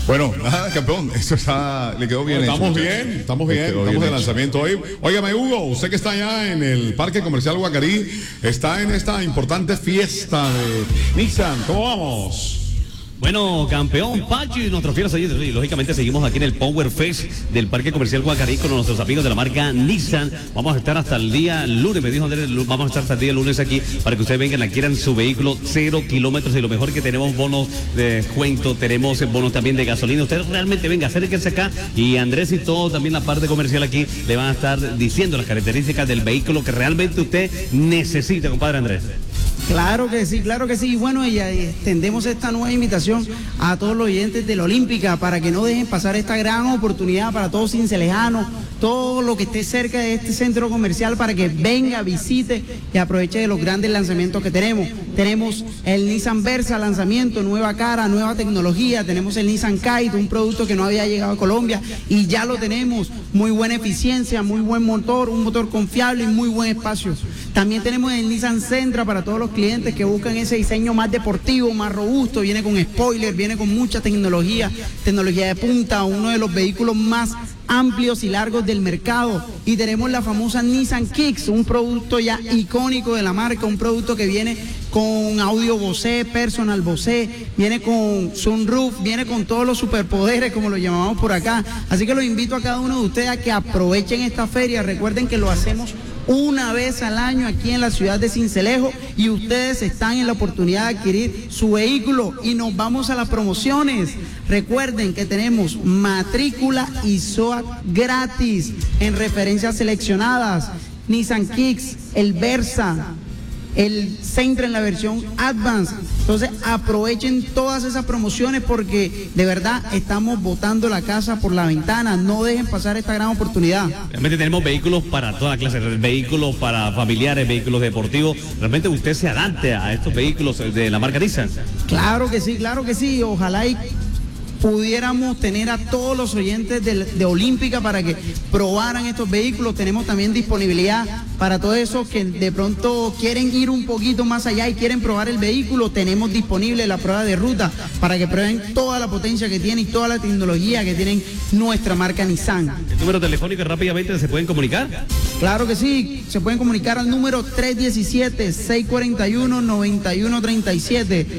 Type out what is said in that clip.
Bueno, nada, campeón, eso le quedó bien. Estamos bien, estamos de lanzamiento hoy. Óigame, Hugo, usted que está allá en el Parque Comercial Guacarí, está en esta importante fiesta de Nissan. ¿Cómo vamos? Bueno, campeón Pacho y nuestros fieles oyentes, y lógicamente seguimos aquí en el Power Fest del Parque Comercial Guacarí con nuestros amigos de la marca Nissan. Vamos a estar hasta el día lunes, me dijo Andrés, vamos a estar hasta el día lunes aquí para que ustedes vengan, adquieran su vehículo 0 kilómetros, y lo mejor que tenemos bonos de descuento, tenemos bonos también de gasolina. Ustedes realmente vengan, acérquense acá, y Andrés y todo, también la parte comercial aquí, le van a estar diciendo las características del vehículo que realmente usted necesita, compadre Andrés. Claro que sí, claro que sí. Y bueno, y extendemos esta nueva invitación a todos los oyentes de la Olímpica para que no dejen pasar esta gran oportunidad para todos cincelejanos, todo lo que esté cerca de este centro comercial, para que venga, visite y aproveche de los grandes lanzamientos que tenemos. Tenemos el Nissan Versa lanzamiento, nueva cara, nueva tecnología. Tenemos el Nissan Kite, un producto que no había llegado a Colombia y ya lo tenemos. Muy buena eficiencia, muy buen motor, un motor confiable y muy buen espacio. También tenemos el Nissan Sentra para todos los clientes que buscan ese diseño más deportivo, más robusto. Viene con spoiler, viene con mucha tecnología de punta, uno de los vehículos más amplios y largos del mercado. Y tenemos la famosa Nissan Kicks, un producto ya icónico de la marca, un producto que viene con audio Bose, personal Bose, viene con sunroof, viene con todos los superpoderes, como lo llamamos por acá. Así que los invito a cada uno de ustedes a que aprovechen esta feria. Recuerden que lo hacemos una vez al año aquí en la ciudad de Sincelejo, y ustedes están en la oportunidad de adquirir su vehículo. Y nos vamos a las promociones. Recuerden que tenemos matrícula y SOAT gratis en referencias seleccionadas. Nissan Kicks, el Versa, el Sentra en la versión Advance. Entonces aprovechen todas esas promociones porque de verdad estamos botando la casa por la ventana. No dejen pasar esta gran oportunidad. Realmente tenemos vehículos para toda clase, vehículos para familiares, vehículos deportivos. Realmente usted se adapte a estos vehículos de la marca Nissan. Claro que sí, claro que sí. Ojalá y pudiéramos tener a todos los oyentes de Olímpica para que probaran estos vehículos. Tenemos también disponibilidad para todos esos que de pronto quieren ir un poquito más allá y quieren probar el vehículo. Tenemos disponible la prueba de ruta para que prueben toda la potencia que tiene y toda la tecnología que tienen nuestra marca Nissan. ¿El número telefónico rápidamente se pueden comunicar? Claro que sí, se pueden comunicar al número 317-641-9137.